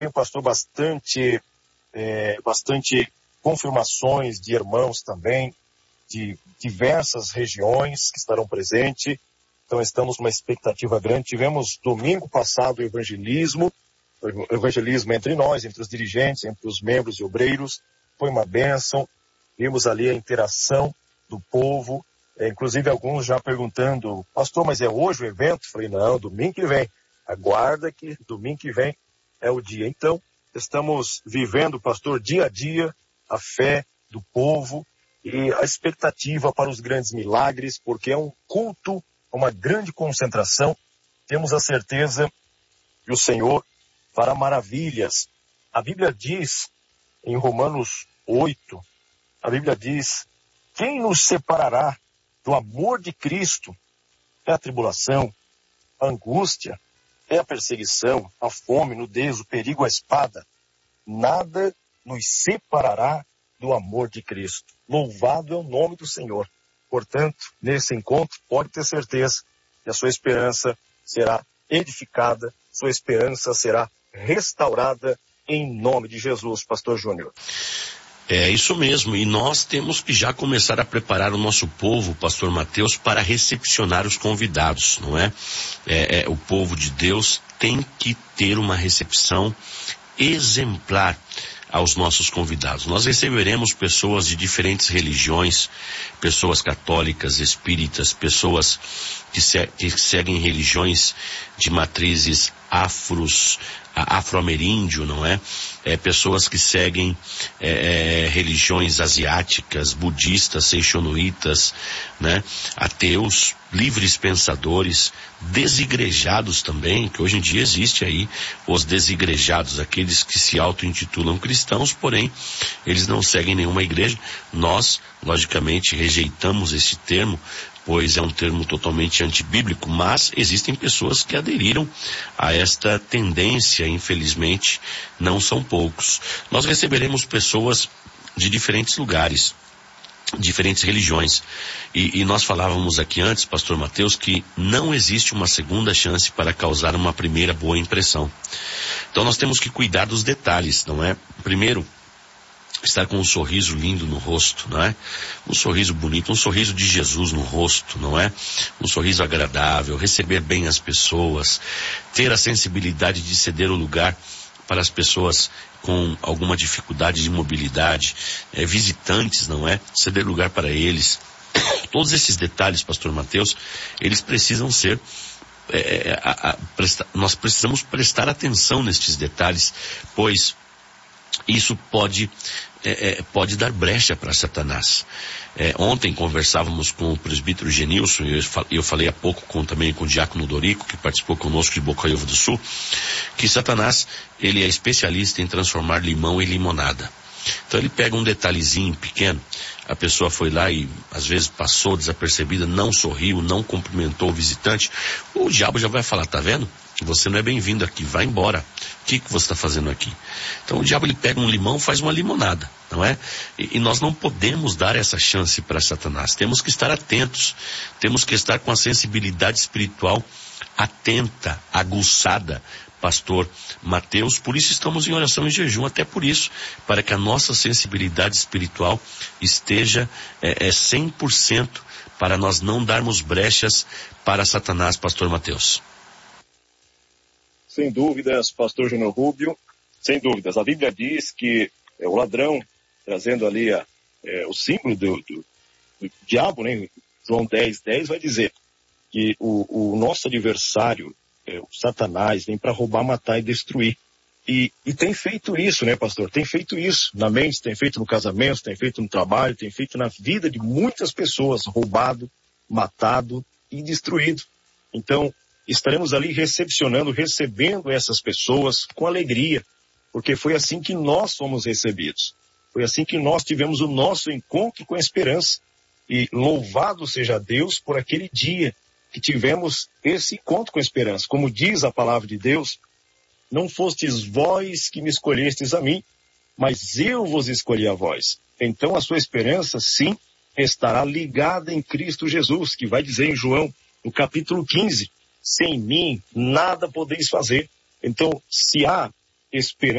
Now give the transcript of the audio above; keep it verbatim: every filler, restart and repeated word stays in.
pastor, bastante, é, bastante confirmações de irmãos também, de diversas regiões que estarão presentes. Então estamos numa expectativa grande. Tivemos domingo passado o evangelismo, o evangelismo entre nós, entre os dirigentes, entre os membros e obreiros. Foi uma bênção. Vimos ali a interação do povo, é, inclusive alguns já perguntando, pastor, mas é hoje o evento? Falei, não, domingo que vem. Aguarda que domingo que vem é o dia. Então, estamos vivendo, pastor, dia a dia, a fé do povo e a expectativa para os grandes milagres, porque é um culto, uma grande concentração. Temos a certeza que o Senhor fará maravilhas. A Bíblia diz, em Romanos oito, a Bíblia diz, quem nos separará do amor de Cristo? É a tribulação, a angústia, é a perseguição, a fome, nudez, o perigo, a espada. Nada nos separará do amor de Cristo. Louvado é o nome do Senhor. Portanto, nesse encontro, pode ter certeza que a sua esperança será edificada, sua esperança será restaurada em nome de Jesus, pastor Júnior. É isso mesmo, e nós temos que já começar a preparar o nosso povo, pastor Mateus, para recepcionar os convidados, não é? É, é o povo de Deus tem que ter uma recepção exemplar aos nossos convidados. Nós receberemos pessoas de diferentes religiões, pessoas católicas, espíritas, pessoas que, se, que seguem religiões de matrizes afros, afro-ameríndio, não é? É, pessoas que seguem é, é, religiões asiáticas, budistas, seixonoítas, né? Ateus, livres pensadores, desigrejados também, que hoje em dia existe aí os desigrejados, aqueles que se auto-intitulam cristãos, porém eles não seguem nenhuma igreja. Nós, logicamente, rejeitamos esse termo, pois é um termo totalmente antibíblico, mas existem pessoas que aderiram a esta tendência, infelizmente, não são poucos. Nós receberemos pessoas de diferentes lugares, diferentes religiões, e, e nós falávamos aqui antes, pastor Mateus, que não existe uma segunda chance para causar uma primeira boa impressão. Então nós temos que cuidar dos detalhes, não é? Primeiro, estar com um sorriso lindo no rosto, não é? Um sorriso bonito, um sorriso de Jesus no rosto, não é? Um sorriso agradável, receber bem as pessoas, ter a sensibilidade de ceder o lugar para as pessoas com alguma dificuldade de mobilidade, é, visitantes, não é? Ceder lugar para eles. Todos esses detalhes, pastor Mateus, eles precisam ser é, a, a, presta, nós precisamos prestar atenção nestes detalhes, pois isso pode, é, é, pode dar brecha para Satanás. É, ontem conversávamos com o presbítero Genilson, e eu, eu falei há pouco com, também com o diácono Dorico, que participou conosco de Bocaiúva do Sul, que Satanás, ele é especialista em transformar limão em limonada. Então ele pega um detalhezinho pequeno, a pessoa foi lá e às vezes passou desapercebida, não sorriu, não cumprimentou o visitante, o diabo já vai falar, tá vendo? Você não é bem-vindo aqui, vai embora. O que, que você está fazendo aqui? Então o diabo, ele pega um limão, faz uma limonada, não é? E, e nós não podemos dar essa chance para Satanás. Temos que estar atentos, temos que estar com a sensibilidade espiritual atenta, aguçada, pastor Mateus. Por isso estamos em oração e jejum, até por isso, para que a nossa sensibilidade espiritual esteja é, é cem por cento, para nós não darmos brechas para Satanás, pastor Mateus. Sem dúvidas, pastor Júnior Rubio, sem dúvidas. A Bíblia diz que é, o ladrão, trazendo ali a, é, o símbolo do, do, do diabo, né? João dez, dez vai dizer que o, o nosso adversário, é, o Satanás, vem para roubar, matar e destruir. E, e tem feito isso, né, pastor? Tem feito isso na mente, tem feito no casamento, tem feito no trabalho, tem feito na vida de muitas pessoas, roubado, matado e destruído. Então, estaremos ali recepcionando, recebendo essas pessoas com alegria, porque foi assim que nós fomos recebidos. Foi assim que nós tivemos o nosso encontro com a esperança. E louvado seja Deus por aquele dia que tivemos esse encontro com a esperança. Como diz a palavra de Deus, não fostes vós que me escolhestes a mim, mas eu vos escolhi a vós. Então a sua esperança, sim, estará ligada em Cristo Jesus, que vai dizer em João, no capítulo quinze, sem mim nada podeis fazer. Então, se há esperança,